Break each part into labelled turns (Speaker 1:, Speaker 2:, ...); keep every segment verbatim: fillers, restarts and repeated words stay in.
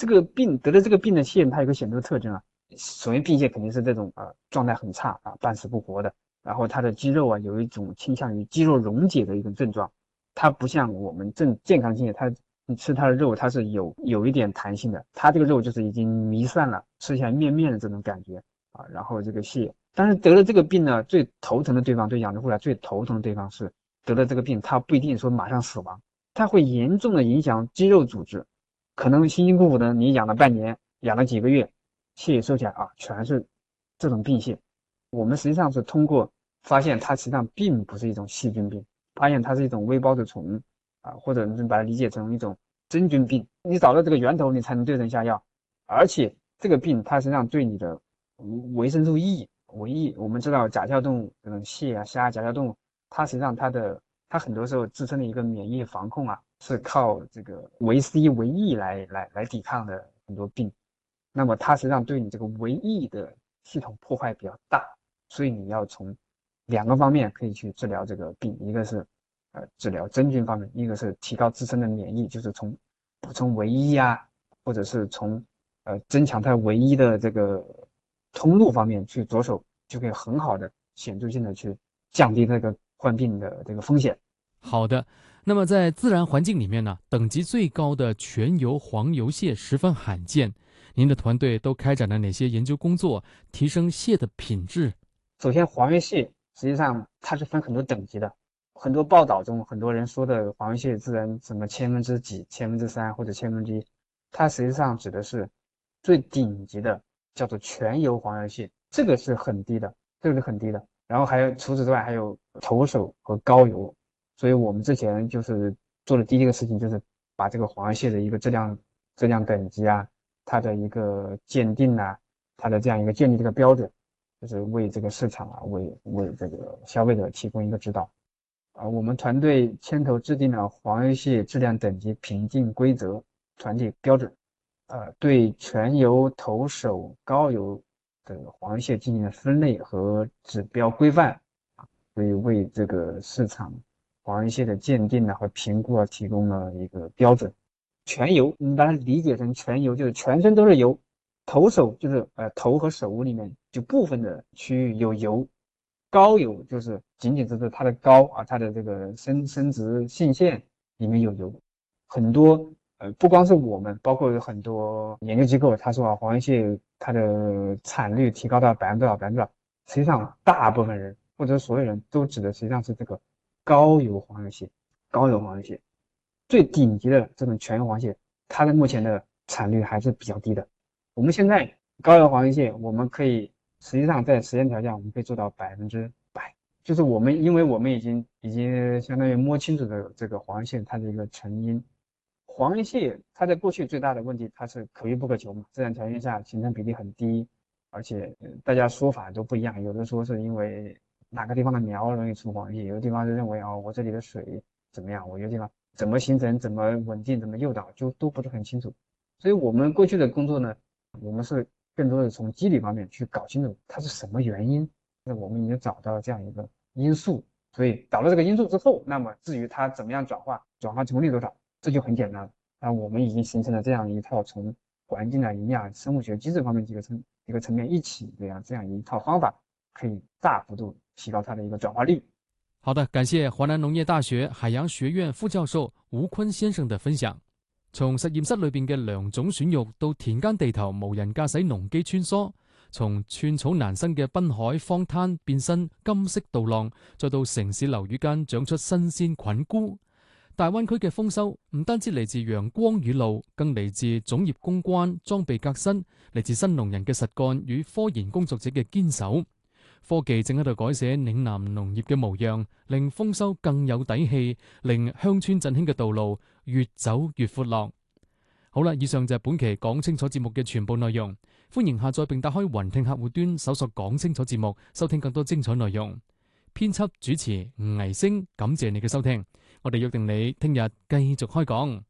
Speaker 1: 这个病得了这个病的蟹，它有个显著的特征啊，首先病蟹肯定是这种啊、呃、状态很差啊，半死不活的，然后它的肌肉啊有一种倾向于肌肉溶解的一种症状，它不像我们正健康蟹，它你吃它的肉它是有有一点弹性的，它这个肉就是已经糜散了，吃起来面面的这种感觉啊，然后这个蟹，但是得了这个病呢，最头疼的地方对养殖户来最头疼的地方是得了这个病，它不一定说马上死亡，它会严重的影响肌肉组织。可能辛辛苦苦的你养了半年，养了几个月，蟹收起来啊，全是这种病蟹。我们实际上是通过发现它实际上并不是一种细菌病，发现它是一种微孢子虫啊，或者你把它理解成一种真菌病。你找到这个源头，你才能对症下药。而且这个病它实际上对你的维生素 E、维 E，我们知道甲壳动物，这种蟹啊、虾、甲壳动物，它实际上它的它很多时候自身的一个免疫防控啊，是靠这个维 C、维 E 来来来抵抗的很多病。那么它实际上对你这个维 E 的系统破坏比较大，所以你要从两个方面可以去治疗这个病，一个是呃治疗真菌方面，一个是提高自身的免疫，就是从补充维 E 啊，或者是从呃增强它维 E 的这个通路方面去着手，就可以很好的显著性的去降低这个患病的这个风险。
Speaker 2: 好的，那么在自然环境里面呢，等级最高的全油黄油蟹十分罕见。您的团队都开展了哪些研究工作，提升蟹的品质？
Speaker 1: 首先，黄鱼蟹实际上它是分很多等级的，很多报道中很多人说的黄鱼蟹自然什么千分之几、千分之三或者千分之一，它实际上指的是最顶级的，叫做全油黄鱼蟹，这个是很低的，这个是很低的。然后还有除此之外还有头手和膏油，所以我们之前就是做的第一个事情就是把这个黄鱼蟹的一个质量质量等级啊，它的一个鉴定啊，它的这样一个建立这个标准。就是为这个市场啊，为为这个消费者提供一个指导。啊，我们团队牵头制定了黄鱼蟹质量等级评定规则团体标准，呃，对全油、头手、膏油的黄鱼蟹进行了分类和指标规范，所以为这个市场黄鱼蟹的鉴定啊和评估啊提供了一个标准。全油，你把它理解成全油，就是全身都是油，头手就是呃头和手里面就部分的区域有油，膏油就是仅仅只是它的膏啊，它的这个生生殖性腺里面有油，很多呃不光是我们，包括很多研究机构，他说啊黄鱼蟹它的产率提高到百分之多少百分之多少，实际上大部分人或者所有人都指的实际上是这个膏油黄鱼蟹，膏油黄鱼蟹。最顶级的这种全油黄蟹，它的目前的产率还是比较低的。我们现在高油黄蟹，我们可以实际上在实验条件，我们可以做到百分之百。就是我们，因为我们已经已经相当于摸清楚的这个黄蟹它的一个成因。黄蟹它在过去最大的问题，它是可遇不可求嘛，自然条件下形成比例很低，而且大家说法都不一样，有的说是因为哪个地方的苗容易出黄蟹，有的地方就认为哦我这里的水怎么样，我有的地方怎么形成、怎么稳定、怎么诱导，就都不是很清楚。所以我们过去的工作呢，我们是更多的从机理方面去搞清楚它是什么原因。那我们已经找到了这样一个因素，所以找到这个因素之后，那么至于它怎么样转化，转化成功率多少，这就很简单了。那我们已经形成了这样一套从环境啊、营养、生物学机制方面几个层一个层面一起这样这样一套方法，可以大幅度提高它的一个转化率。
Speaker 2: 好的，感谢华南农业大学海洋学院副教授吴坤先生的分享。從實驗室裏邊嘅良種選育到田間地頭無人駕駛農機穿梭，從寸草難生嘅濱海荒灘變身金色稻浪，再到城市樓宇間長出新鮮菌菇。大灣區嘅豐收唔單止嚟自陽光雨露，更嚟自種業攻關、裝備革新，嚟自新農人嘅實幹與科研工作者嘅堅守。科技正喺度改寫嶺南農業嘅模樣，令豐收更有底氣，令鄉村振興嘅道路越走越闊落。好啦，以上就係本期講清楚節目嘅全部內容。歡迎下載並打開雲聽客戶端，搜索講清楚節目，收聽更多精彩內容。編輯主持吳毅星，感謝你嘅收聽。我哋約定你聽日繼續開講。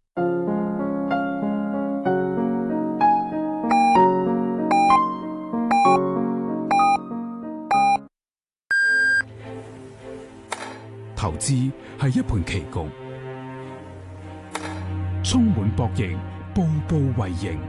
Speaker 3: 投資係一盤棋局，充滿博弈，步步為營。